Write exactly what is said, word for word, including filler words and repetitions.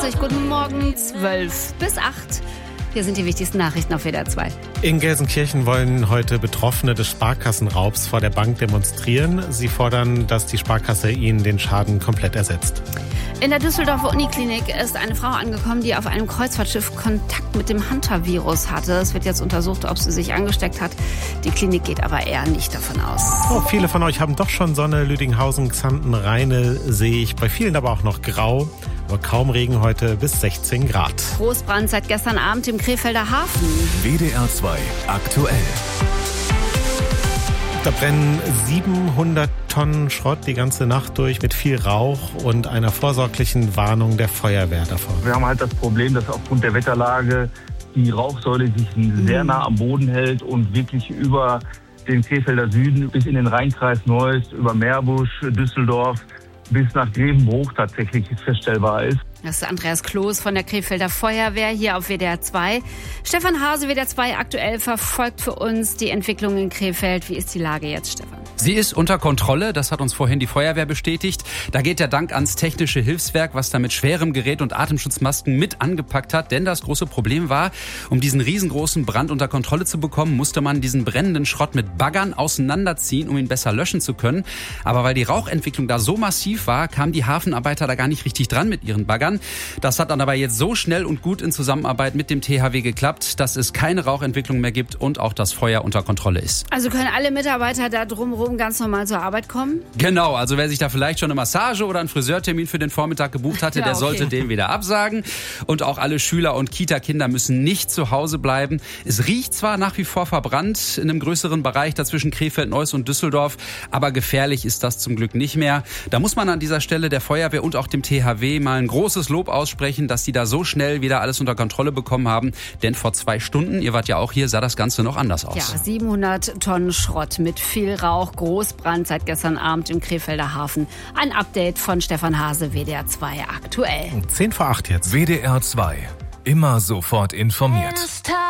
Guten Morgen, zwölf bis acht. Hier sind die wichtigsten Nachrichten auf W D R zwei. In Gelsenkirchen wollen heute Betroffene des Sparkassenraubs vor der Bank demonstrieren. Sie fordern, dass die Sparkasse ihnen den Schaden komplett ersetzt. In der Düsseldorfer Uniklinik ist eine Frau angekommen, die auf einem Kreuzfahrtschiff Kontakt mit dem Hunter-Virus hatte. Es wird jetzt untersucht, ob sie sich angesteckt hat. Die Klinik geht aber eher nicht davon aus. Oh, viele von euch haben doch schon Sonne. Lüdinghausen, Xanten, Rheine sehe ich. Bei vielen aber auch noch grau. Aber kaum Regen heute, bis sechzehn Grad. Großbrand seit gestern Abend im Krefelder Hafen. W D R zwei aktuell. Da brennen siebenhundert Tonnen Schrott die ganze Nacht durch mit viel Rauch und einer vorsorglichen Warnung der Feuerwehr davor. Wir haben halt das Problem, dass aufgrund der Wetterlage die Rauchsäule sich sehr nah am Boden hält und wirklich über den Krefelder Süden bis in den Rheinkreis Neuss, über Meerbusch, Düsseldorf bis nach Grevenbruch tatsächlich feststellbar ist. Das ist Andreas Kloß von der Krefelder Feuerwehr hier auf W D R zwei. Stefan Hase, W D R zwei aktuell, verfolgt für uns die Entwicklung in Krefeld. Wie ist die Lage jetzt, Stefan? Sie ist unter Kontrolle, das hat uns vorhin die Feuerwehr bestätigt. Da geht der Dank ans technische Hilfswerk, was da mit schwerem Gerät und Atemschutzmasken mit angepackt hat. Denn das große Problem war, um diesen riesengroßen Brand unter Kontrolle zu bekommen, musste man diesen brennenden Schrott mit Baggern auseinanderziehen, um ihn besser löschen zu können. Aber weil die Rauchentwicklung da so massiv war, kamen die Hafenarbeiter da gar nicht richtig dran mit ihren Baggern. Das hat dann aber jetzt so schnell und gut in Zusammenarbeit mit dem T H W geklappt, dass es keine Rauchentwicklung mehr gibt und auch das Feuer unter Kontrolle ist. Also können alle Mitarbeiter da drumherum ganz normal zur Arbeit kommen? Genau, also wer sich da vielleicht schon eine Massage oder einen Friseurtermin für den Vormittag gebucht hatte, ja, der okay. sollte den wieder absagen. Und auch alle Schüler und Kita-Kinder müssen nicht zu Hause bleiben. Es riecht zwar nach wie vor verbrannt in einem größeren Bereich dazwischen Krefeld, Neuss und Düsseldorf, aber gefährlich ist das zum Glück nicht mehr. Da muss man an dieser Stelle der Feuerwehr und auch dem T H W mal ein großes Lob aussprechen, dass die da so schnell wieder alles unter Kontrolle bekommen haben. Denn vor zwei Stunden, ihr wart ja auch hier, sah das Ganze noch anders aus. Ja, siebenhundert Tonnen Schrott mit viel Rauch, Großbrand seit gestern Abend im Krefelder Hafen. Ein Update von Stefan Hase, W D R zwei aktuell. zehn vor acht jetzt. W D R zwei. Immer sofort informiert.